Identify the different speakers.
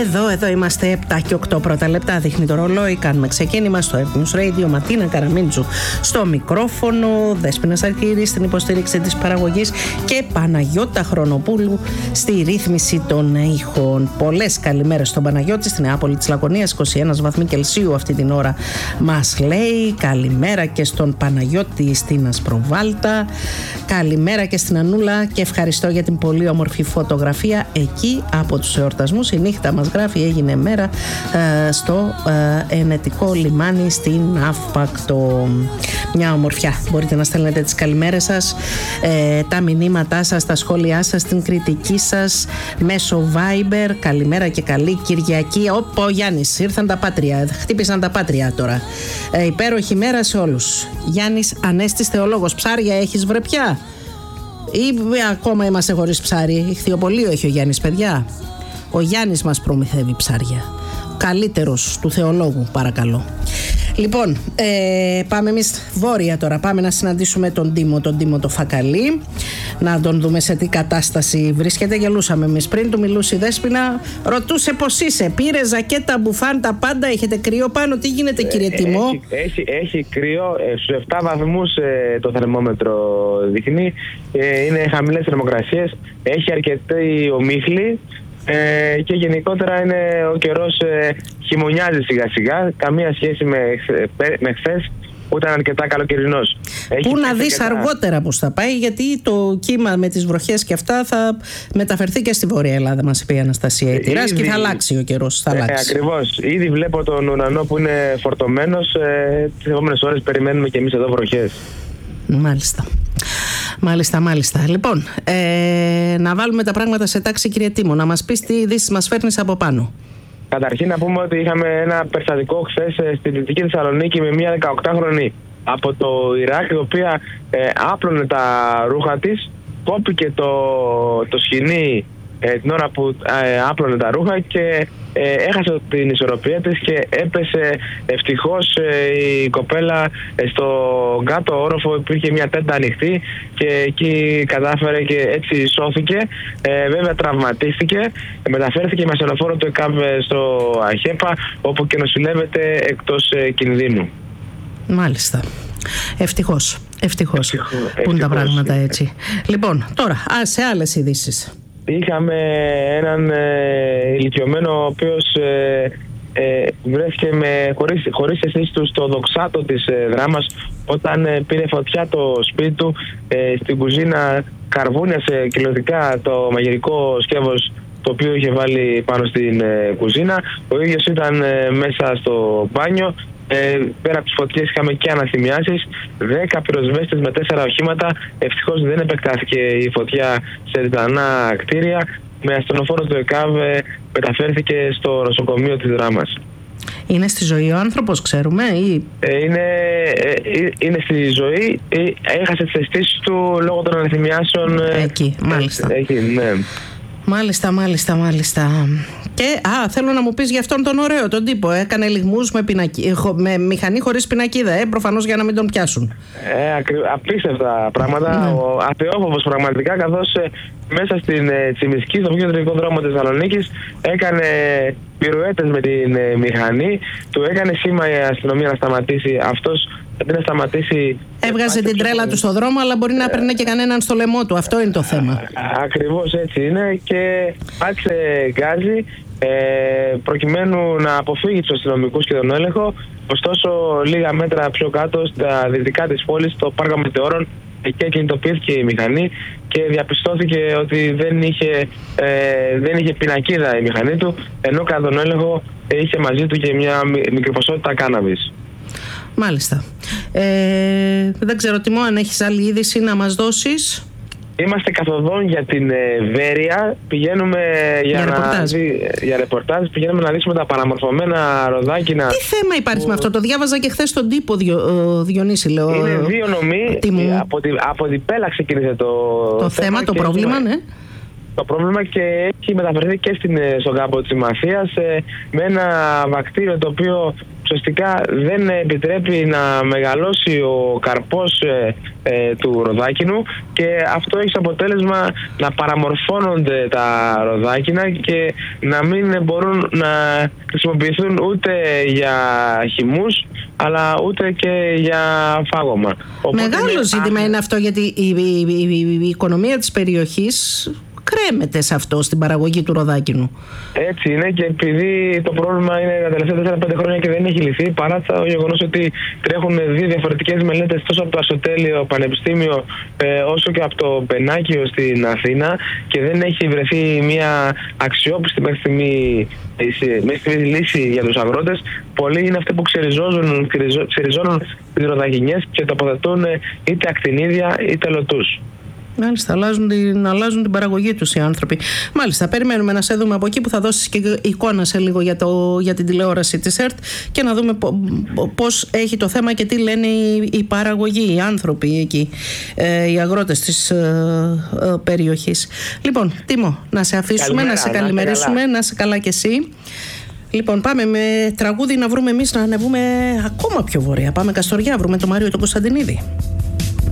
Speaker 1: Εδώ είμαστε 7 και 8 πρώτα λεπτά. Δείχνει το ρολόι. Κάνουμε ξεκίνημα στο News Radio. Ματίνα Καραμίντζου στο μικρόφωνο. Δέσποινα Αρκύρη στην υποστήριξη της παραγωγής. Και Παναγιώτα Χρονοπούλου στη ρύθμιση των ήχων. Πολλές καλημέρες στον Παναγιώτη στην Νεάπολη της Λακωνίας. 21 βαθμοί Κελσίου αυτή την ώρα μας λέει. Καλημέρα και στον Παναγιώτη στην Ασπροβάλτα. Καλημέρα και στην Ανούλα. Και ευχαριστώ για την πολύ όμορφη φωτογραφία εκεί από τους εορτασμούς. Η νύχτα μας γράφει έγινε μέρα στο ενετικό λιμάνι στην Αύπακτο. Μια ομορφιά. Μπορείτε να στέλνετε τις καλημέρες σας, τα μηνύματά σας, τα σχόλιά σας, την κριτική σας μέσω Viber. Καλημέρα και καλή Κυριακή. Ο Γιάννης, ήρθαν τα πάτρια, χτύπησαν τα πάτρια τώρα. Υπέροχη μέρα σε όλους. Γιάννης Ανέστης Θεολόγος. Ψάρια έχεις βρε πια? Ή ακόμα είμαστε χωρίς ψάρι? Ηχθειοπωλείο έχει ο Γιάννης, παιδιά. Ο Γιάννης μας προμηθεύει ψάρια. Ο καλύτερος του Θεολόγου, παρακαλώ. Λοιπόν, πάμε εμείς βόρεια τώρα. Πάμε να συναντήσουμε τον Τίμο το Φακαλή. Να τον δούμε σε τι κατάσταση βρίσκεται. Γελούσαμε εμείς πριν, του μιλούσε η Δέσποινα. Ρωτούσε πώς είσαι. Πήρε ζακέτα, μπουφάν, τα πάντα. Έχετε κρύο πάνω? Τι γίνεται, κύριε Τίμο?
Speaker 2: Έχει κρύο. Στους 7 βαθμούς το θερμόμετρο δείχνει. Είναι χαμηλές θερμοκρασίες. Έχει αρκετή ομίχλη. Και γενικότερα είναι ο καιρός χειμωνιάζει σιγά σιγά. Καμία σχέση με χθες που ήταν αρκετά καλοκαιρινός.
Speaker 1: Πού να δεις αργότερα πως θα πάει, γιατί το κύμα με τις βροχές και αυτά θα μεταφερθεί και στη Βόρεια Ελλάδα, μας είπε η Αναστασία Ιτηράς, και θα αλλάξει ο καιρός.
Speaker 2: Ακριβώς. Ήδη βλέπω τον ουρανό που είναι φορτωμένος. Τις επόμενες ώρες περιμένουμε και εμείς εδώ βροχές.
Speaker 1: Μάλιστα. Λοιπόν, να βάλουμε τα πράγματα σε τάξη, κύριε Τίμο. Να μας πεις τι ειδήσεις μας φέρνεις από πάνω.
Speaker 2: Καταρχήν να πούμε ότι είχαμε ένα περιστατικό χθες στη Δυτική Θεσσαλονίκη με μια 18χρονη από το Ιράκ, η οποία άπλωνε τα ρούχα της, κόπηκε το σκοινί την ώρα που άπλωνε τα ρούχα και έχασε την ισορροπία της και έπεσε. Ευτυχώς η κοπέλα στο κάτω όροφο, υπήρχε μια τέντα ανοιχτή και εκεί κατάφερε και έτσι σώθηκε. Βέβαια τραυματίστηκε, μεταφέρθηκε με ασθενοφόρο του ΕΚΑΒ στο ΑΧΕΠΑ, όπου και νοσηλεύεται εκτός κινδύνου.
Speaker 1: Μάλιστα. Ευτυχώς που είναι τα πράγματα έτσι. Λοιπόν, τώρα σε άλλες ειδήσεις.
Speaker 2: Είχαμε έναν ηλικιωμένο ο οποίος βρέθηκε χωρίς αισθήσεις του στο δοξάτο της Δράμας όταν πήρε φωτιά το σπίτι του. Στην κουζίνα καρβούνιασε κυριολεκτικά το μαγειρικό σκεύος το οποίο είχε βάλει πάνω στην κουζίνα. Ο ίδιος ήταν μέσα στο μπάνιο. Πέρα από τις φωτιές είχαμε και αναθυμιάσεις. 10 πυροσβέστες με 4 οχήματα. Ευτυχώς δεν επεκτάθηκε η φωτιά σε διπλανά κτίρια. Με ασθενοφόρο του ΕΚΑΒ μεταφέρθηκε στο νοσοκομείο της Δράμας.
Speaker 1: Είναι στη ζωή ο άνθρωπος, ξέρουμε, ή...
Speaker 2: Είναι στη ζωή. Έχασε τις αισθήσεις του λόγω των αναθυμιάσεων.
Speaker 1: Εκεί, μάλιστα.
Speaker 2: Ναι.
Speaker 1: Μάλιστα. Και θέλω να μου πεις για αυτόν τον ωραίο, τον τύπο. Έκανε λιγμούς με μηχανή χωρίς πινακίδα, προφανώς για να μην τον πιάσουν.
Speaker 2: Απίστευτα πράγματα. Ναι. Ο αθεόφοβος πραγματικά, καθώς μέσα στην Τσιμισκή, στο πιο κεντρικό δρόμο της Θεσσαλονίκης, έκανε πυρουέτες με την μηχανή. Του έκανε σήμα η αστυνομία να σταματήσει. Αυτός αντί να σταματήσει,
Speaker 1: έβγαζε την τρέλα του στο δρόμο, αλλά μπορεί να παίρνει και κανέναν στο λαιμό του. Αυτό είναι το θέμα.
Speaker 2: Ακριβώς έτσι είναι. Και άρχισε γκάζι προκειμένου να αποφύγει τους αστυνομικούς και τον έλεγχο. Ωστόσο, λίγα μέτρα πιο κάτω, στα δυτικά της πόλης, στο Πάρκο Μετεώρων, εκεί κινητοποιήθηκε η μηχανή και διαπιστώθηκε ότι δεν είχε πινακίδα η μηχανή του, ενώ κατά τον έλεγχο είχε μαζί του και μια μικρή ποσότητα κάναβης.
Speaker 1: Μάλιστα. Δεν ξέρω, Τιμό, αν έχεις άλλη είδηση να μας δώσεις.
Speaker 2: Είμαστε καθοδόν για την Βέρεια. Πηγαίνουμε για ρεπορτάζ. Πηγαίνουμε να δείξουμε τα παραμορφωμένα ροδάκινα.
Speaker 1: Τι θέμα υπάρχει με αυτό? Το διάβαζα και χθες στον τύπο, Διονύση, λέω.
Speaker 2: Είναι δύο νομοί. Από την Πέλα ξεκίνησε το
Speaker 1: θέμα, το πρόβλημα, ναι.
Speaker 2: το πρόβλημα και έχει μεταφερθεί και στον κάμπο της Μαθίας με ένα βακτήριο το οποίο ουσιαστικά δεν επιτρέπει να μεγαλώσει ο καρπός του ροδάκινου και αυτό έχει σαν αποτέλεσμα να παραμορφώνονται τα ροδάκινα και να μην μπορούν να χρησιμοποιηθούν ούτε για χυμούς αλλά ούτε και για φάγωμα.
Speaker 1: Μεγάλο ζήτημα είναι αυτό, γιατί η οικονομία της περιοχής κρέμεται σε αυτό, στην παραγωγή του ροδάκινου.
Speaker 2: Έτσι είναι, και επειδή το πρόβλημα είναι τα τελευταία 4-5 χρόνια και δεν έχει λυθεί, παρά το γεγονός ότι τρέχουν 2 διαφορετικές μελέτες τόσο από το Αριστοτέλειο Πανεπιστήμιο όσο και από το Πενάκιο στην Αθήνα και δεν έχει βρεθεί μια αξιόπιστη μέχρι στιγμή λύση για τους αγρότες, πολλοί είναι αυτοί που ξεριζώνουν τις ροδακινιές και τοποθετούν είτε ακτινίδια είτε λωτούς.
Speaker 1: Μάλιστα, αλλάζουν την παραγωγή τους οι άνθρωποι. Μάλιστα, περιμένουμε να σε δούμε από εκεί που θα δώσεις και εικόνα σε λίγο για την τηλεόραση της ΕΡΤ και να δούμε πώς έχει το θέμα και τι λένε οι παραγωγοί, οι άνθρωποι εκεί, οι αγρότες της περιοχής. Λοιπόν, Τίμο, να σε αφήσουμε, καλημέρα, να σε καλημερίσουμε, να σε καλά κι εσύ. Λοιπόν, πάμε με τραγούδι να βρούμε εμείς να ανεβούμε ακόμα πιο βορεία. Πάμε Καστοριά, βρούμε τον Μάριο τον Κωνσταντινίδη.